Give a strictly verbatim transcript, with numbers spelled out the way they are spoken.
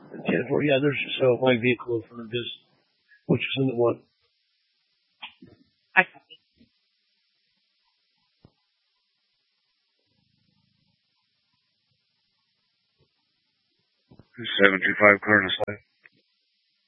ten four, yeah, there's so my vehicle in front of his, which is in the one. I copy. seven two five Cardinal Slide.